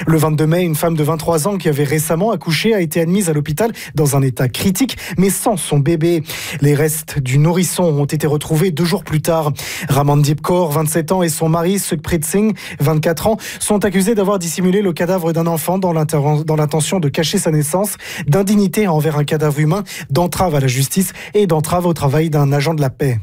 Le 22 mai, une femme de 23 ans qui avait récemment accouché a été admise à l'hôpital dans un état critique, mais sans son bébé. Les restes du nourrisson ont été retrouvés 2 jours plus tard. Ramandip Kaur, 27 ans, et son mari, Sukhpreet Singh, 24 ans, sont accusés d'avoir dissimulé le cadavre d'un enfant dans l'intention de cacher sa naissance, d'indignité envers un cadavre humain, d'entrave à la justice et d'entrave au travail d'un agent de la paix.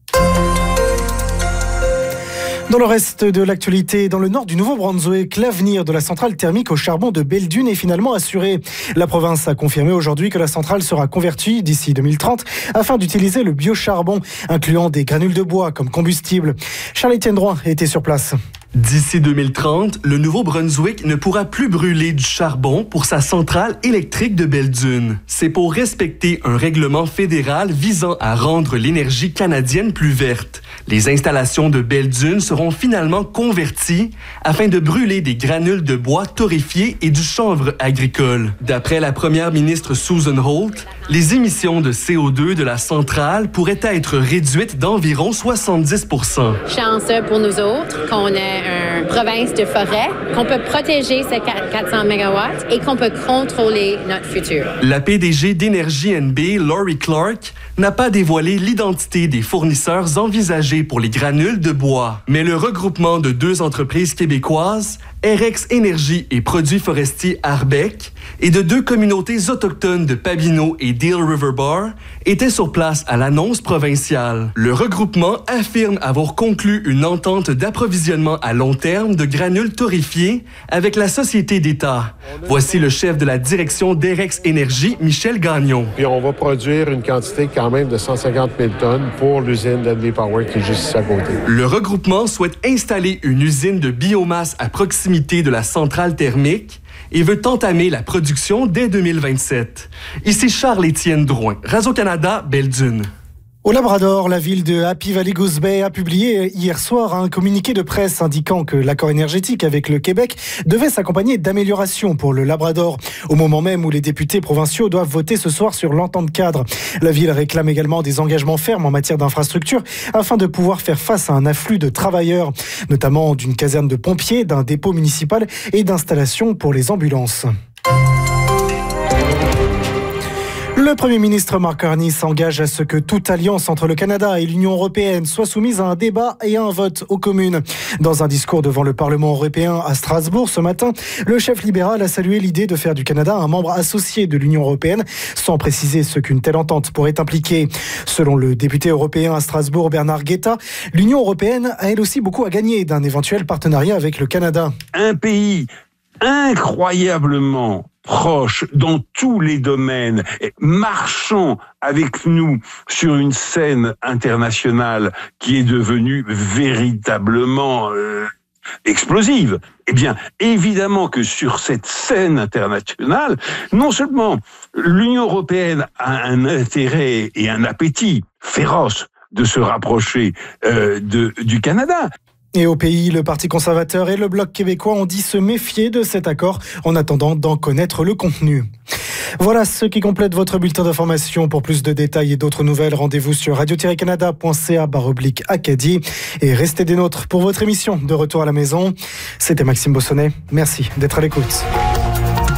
Dans le reste de l'actualité, dans le nord du Nouveau-Brunswick, l'avenir de la centrale thermique au charbon de Belledune est finalement assuré. La province a confirmé aujourd'hui que la centrale sera convertie d'ici 2030 afin d'utiliser le biocharbon, incluant des granules de bois comme combustible. Charles-Étienne Drouin était sur place. D'ici 2030, le Nouveau-Brunswick ne pourra plus brûler du charbon pour sa centrale électrique de Belledune. C'est pour respecter un règlement fédéral visant à rendre l'énergie canadienne plus verte. Les installations de Belledune seront finalement converties afin de brûler des granules de bois torréfiés et du chanvre agricole. D'après la première ministre Susan Holt, les émissions de CO2 de la centrale pourraient être réduites d'environ 70 %. Chanceux pour nous autres qu'on ait une province de forêt, qu'on peut protéger ces 400 MW et qu'on peut contrôler notre futur. La PDG d'Énergie NB, Laurie Clark, n'a pas dévoilé l'identité des fournisseurs envisagés pour les granules de bois. Mais le regroupement de 2 entreprises québécoises, RX Énergie et Produits forestiers Arbec, et de 2 communautés autochtones de Pabineau et Deal River Bar, était sur place à l'annonce provinciale. Le regroupement affirme avoir conclu une entente d'approvisionnement à long terme de granules torréfiés avec la société d'État. Voici le chef de la direction d'RX Énergie, Michel Gagnon. Puis on va produire une quantité quand même de 150 000 tonnes pour l'usine d'NB Power qui est juste à côté. Le regroupement souhaite installer une usine de biomasse à proximité de la centrale thermique et veut entamer la production dès 2027. Ici Charles-Étienne Drouin, Radio-Canada, Belledune. Au Labrador, la ville de Happy Valley Goose Bay a publié hier soir un communiqué de presse indiquant que l'accord énergétique avec le Québec devait s'accompagner d'améliorations pour le Labrador, au moment même où les députés provinciaux doivent voter ce soir sur l'entente cadre. La ville réclame également des engagements fermes en matière d'infrastructure afin de pouvoir faire face à un afflux de travailleurs, notamment d'une caserne de pompiers, d'un dépôt municipal et d'installations pour les ambulances. Le Premier ministre Mark Carney s'engage à ce que toute alliance entre le Canada et l'Union européenne soit soumise à un débat et à un vote aux communes. Dans un discours devant le Parlement européen à Strasbourg ce matin, le chef libéral a salué l'idée de faire du Canada un membre associé de l'Union européenne, sans préciser ce qu'une telle entente pourrait impliquer. Selon le député européen à Strasbourg, Bernard Guetta, l'Union européenne a elle aussi beaucoup à gagner d'un éventuel partenariat avec le Canada. Un pays incroyablement proche dans tous les domaines, marchant avec nous sur une scène internationale qui est devenue véritablement explosive. Eh bien, évidemment que sur cette scène internationale, non seulement l'Union européenne a un intérêt et un appétit féroce de se rapprocher du Canada. Et au pays, le Parti conservateur et le Bloc québécois ont dit se méfier de cet accord en attendant d'en connaître le contenu. Voilà ce qui complète votre bulletin d'information. Pour plus de détails et d'autres nouvelles, rendez-vous sur radio-canada.ca/Acadie et restez des nôtres pour votre émission de Retour à la maison. C'était Maxime Bossonnet. Merci d'être à l'écoute.